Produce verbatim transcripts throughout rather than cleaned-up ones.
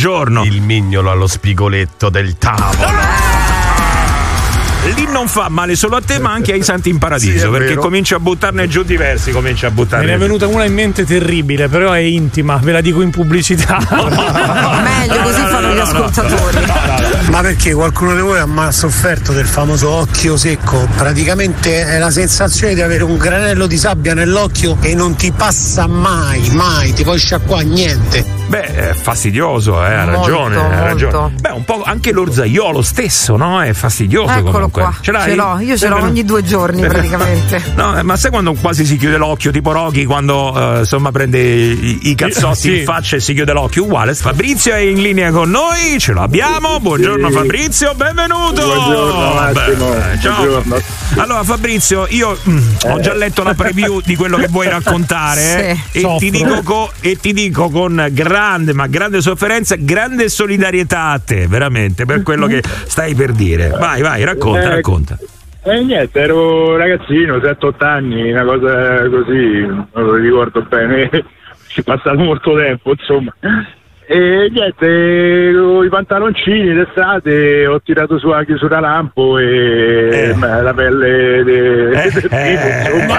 buongiorno. Il mignolo allo spigoletto del tavolo. Lì non fa male solo a te, ma anche ai santi in paradiso, sì, perché vero. Comincia a buttarne giù diversi, comincia a buttarne. Me ne è venuta una in mente terribile, però è intima, ve la dico in pubblicità. Meglio, così fanno no, no, gli ascoltatori. No, no, no. Ma perché qualcuno di voi ha mai sofferto del famoso occhio secco? Praticamente è la sensazione di avere un granello di sabbia nell'occhio e non ti passa mai, mai, ti puoi sciacquare niente. Beh, è fastidioso, eh, ha molto, ragione, molto. ha ragione. Beh, un po' anche l'orzaiolo stesso, no? È fastidioso. Eccolo comunque. Qua. Ce l'hai? Ce l'ho, io ce l'ho ogni due giorni praticamente. No, ma sai quando quasi si chiude l'occhio, tipo Rocky quando uh, insomma prende i, i cazzotti sì. in faccia e si chiude l'occhio? Uguale. Fabrizio è in linea con noi, ce l'abbiamo. Buongiorno sì. Fabrizio, benvenuto. Buongiorno Massimo. Vabbè, ciao. Buongiorno. Allora Fabrizio, io mh, ho già letto la preview di quello che vuoi raccontare sì. eh, e, ti dico co- e ti dico con grande, ma grande sofferenza, grande solidarietà a te, veramente, per quello che stai per dire. Vai, vai, racconta, eh, racconta. Eh niente, ero ragazzino, sette otto anni, una cosa così, non lo ricordo bene, ci è passato molto tempo, insomma. E niente, con i pantaloncini d'estate ho tirato su la chiusura lampo e eh. la pelle del eh. de primo, eh. insomma.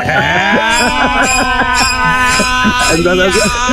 È andata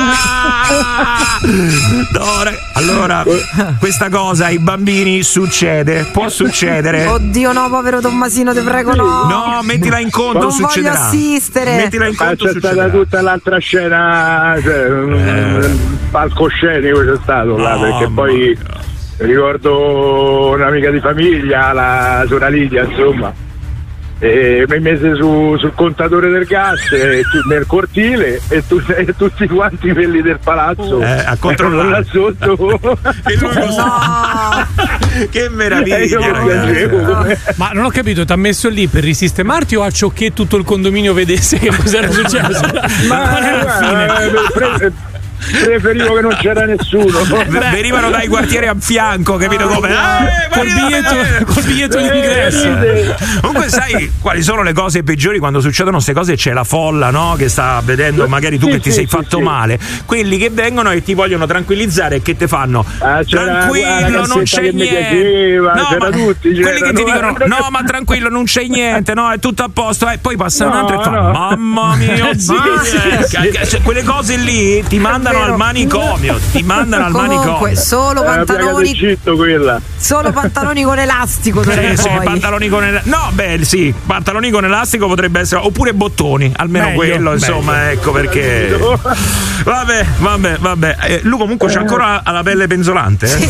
no, allora, questa cosa ai bambini succede, può succedere. Oddio no, povero Tommasino, ti prego no. No, mettila in conto, non succederà. voglio assistere. Mettila in conto, c'è succederà. stata tutta l'altra scena, cioè, eh. un palcoscenico c'è stato là, no, perché poi ricordo un'amica di famiglia, la sorella Lidia, insomma, e mi mise su, sul contatore del gas e tu, nel cortile e, tu, e tutti quanti quelli del palazzo eh, a controllare là sotto. E lui lo sa. Che meraviglia, eh, ma non ho capito, ti ha messo lì per risistemarti o acciò che tutto il condominio vedesse che cosa era successo? Ma non era la fine. Preferivo che non c'era nessuno. Venivano dai quartieri a fianco, capito come? Eh, col biglietto, col biglietto di ingresso. Comunque sai quali sono le cose peggiori quando succedono queste cose? C'è la folla, no? Che sta vedendo magari tu sì, che ti sì, sei sì, fatto sì. male. Quelli che vengono e ti vogliono tranquillizzare e che te fanno ah, tranquillo, non c'è niente. Piaceva, no, c'era ma tutti, quelli c'era, che ti dicono no, no, ma tranquillo, non c'è niente, no, è tutto a posto. E poi passa no, un altro e fa no. mamma mia, sì, sì, sì. Quelle cose lì ti mandano al manicomio, ti mandano al Comunque, manicomio. solo pantaloni Egitto, quella. Solo pantaloni con elastico sì, sì, sì, pantaloni con elastico. No, beh, sì, pantaloni con elastico potrebbe essere, oppure bottoni, almeno meglio, quello, meglio. Insomma, ecco perché. Vabbè, vabbè, vabbè. Eh, lui comunque c'ha ancora la pelle penzolante, eh? Sì.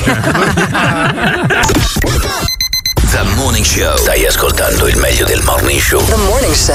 The Morning Show. Stai ascoltando il meglio del Morning Show. The Morning Show.